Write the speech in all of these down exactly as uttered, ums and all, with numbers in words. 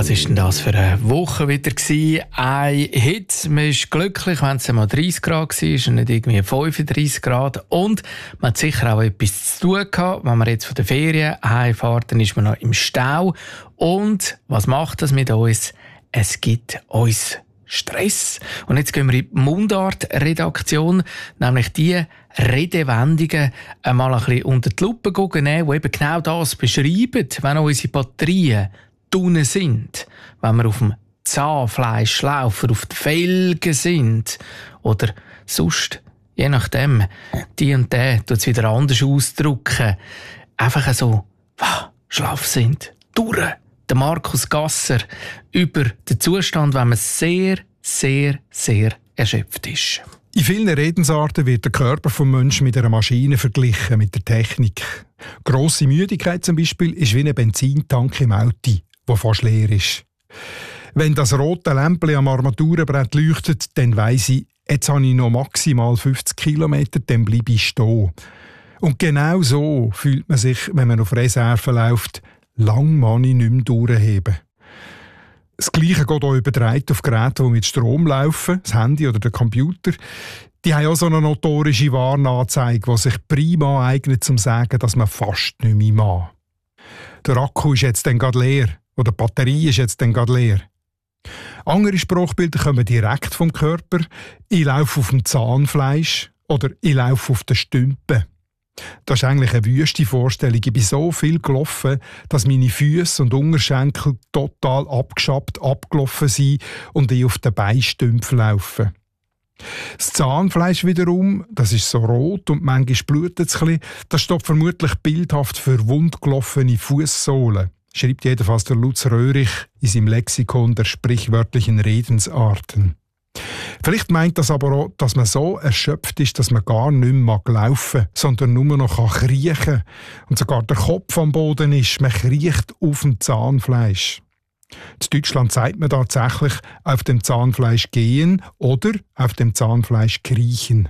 Was war denn das für eine Woche wieder gewesen? Ein Hit. Man ist glücklich, wenn es mal dreißig Grad war und nicht irgendwie fünfunddreißig Grad. Und man hat sicher auch etwas zu tun gehabt. Wenn man jetzt von der Ferien heimfährt, dann ist man noch im Stau. Und was macht das mit uns? Es gibt uns Stress. Und jetzt gehen wir in die Mundart-Redaktion, nämlich die Redewendungen einmal ein bisschen unter die Lupe schauen, die eben genau das beschreiben, wenn unsere Batterien dünn sind, wenn wir auf dem Zahnfleisch laufen, auf den Felgen sind oder sonst, je nachdem, die und der tut es wieder anders ausdrücken, einfach so wow, schlaff sind, durch. Der Markus Gasser über den Zustand, wenn man sehr, sehr, sehr erschöpft ist. In vielen Redensarten wird der Körper des Menschen mit einer Maschine verglichen, mit der Technik. Grosse Müdigkeit zum Beispiel ist wie ein Benzintank im Auto, der fast leer ist. Wenn das rote Lämpchen am Armaturenbrett leuchtet, dann weiss ich, jetzt habe ich noch maximal fünfzig Kilometer, dann bleibe ich stehen. Und genau so fühlt man sich, wenn man auf Reserve läuft. Lang kann ich nicht mehr durchheben. Das Gleiche geht auch übertragen auf Geräte, die mit Strom laufen, das Handy oder der Computer. Die haben auch so eine notorische Warnanzeige, die sich prima eignet, um zu sagen, dass man fast nicht mehr mag. Der Akku ist jetzt dann gerade leer oder die Batterie ist jetzt dann gerade leer. Andere Sprachbilder kommen direkt vom Körper. Ich laufe auf dem Zahnfleisch oder ich laufe auf den Stümpen. Das ist eigentlich eine wüste Vorstellung. Ich bin so viel gelaufen, dass meine Füße und Unterschenkel total abgeschappt, abgelaufen sind und ich auf den Beinstümpfen laufe. Das Zahnfleisch wiederum, das ist so rot und manchmal blutet es ein bisschen, das steht vermutlich bildhaft für wundgelaufene Fußsohlen, schreibt jedenfalls der Lutz Röhrich in seinem Lexikon der sprichwörtlichen Redensarten. Vielleicht meint das aber auch, dass man so erschöpft ist, dass man gar nicht mehr laufen mag, sondern nur noch kriechen kann. Und sogar der Kopf am Boden ist, man kriecht auf dem Zahnfleisch. In Deutschland sagt man tatsächlich auf dem Zahnfleisch gehen oder auf dem Zahnfleisch kriechen.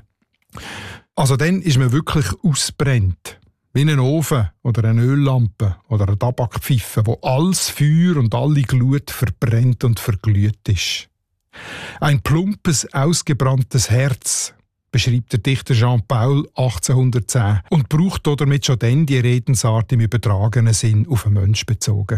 Also dann ist man wirklich ausbrennt. Wie ein Ofen oder eine Öllampe oder eine Tabakpfeife, wo alles Feuer und alle Glut verbrennt und verglüht ist. Ein plumpes, ausgebranntes Herz, beschreibt der Dichter Jean Paul achtzehnhundertzehn und braucht damit schon dann die Redensart im übertragenen Sinn auf einen Menschen bezogen.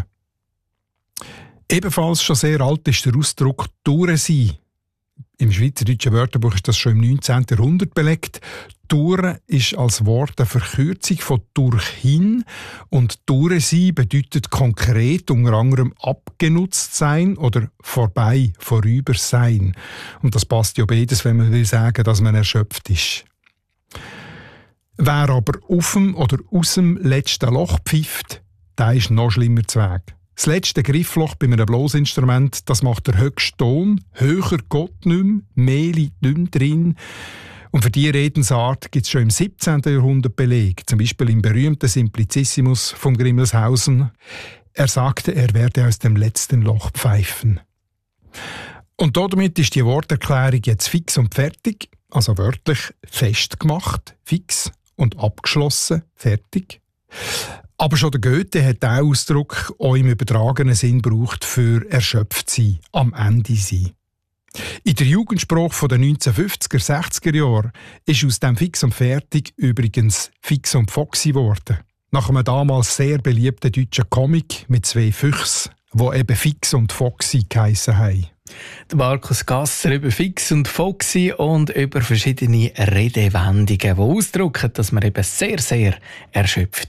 Ebenfalls schon sehr alt ist der Ausdruck «Durch sein». Im Schweizerdeutschen Wörterbuch ist das schon im neunzehnten Jahrhundert belegt. «Durch» ist als Wort eine Verkürzung von «durchhin» und «durch sein» bedeutet konkret unter anderem abgenutzt sein oder vorbei, vorüber sein. Und das passt ja beides, wenn man will sagen, dass man erschöpft ist. Wer aber auf dem oder aus dem letzten Loch pfeift, der ist noch schlimmer zu Weg. Das letzte Griffloch bei einem Blosinstrument, das macht der höchste Ton. Höher geht nicht mehr, mehr liegt nicht mehr drin. Und für diese Redensart gibt es schon im siebzehnten Jahrhundert Beleg, zum Beispiel im berühmten Simplicissimus von Grimmelshausen. Er sagte, er werde aus dem letzten Loch pfeifen. Und damit ist die Worterklärung jetzt fix und fertig, also wörtlich festgemacht, fix und abgeschlossen, fertig. Aber schon der Goethe hat diesen Ausdruck auch im übertragenen Sinn gebraucht für erschöpft sein, am Ende sein. In der Jugendsprache der neunzehnhundertfünfziger, sechziger Jahre ist aus dem Fix und Fertig übrigens Fix und Foxy geworden. Nach einem damals sehr beliebten deutschen Comic mit zwei Füchsen, die eben Fix und Foxy geheissen haben. Der Markus Gasser über Fix und Foxy und über verschiedene Redewendungen, die ausdrücken, dass man eben sehr, sehr erschöpft